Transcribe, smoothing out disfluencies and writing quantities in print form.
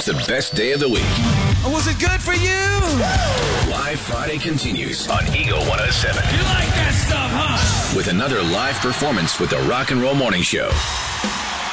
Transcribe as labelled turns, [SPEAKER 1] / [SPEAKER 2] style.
[SPEAKER 1] the best day of the week.
[SPEAKER 2] Was it good for you?
[SPEAKER 1] Live Friday continues on Eagle 107.
[SPEAKER 2] You like that stuff, huh?
[SPEAKER 1] With another live performance with the Rock and Roll Morning Show.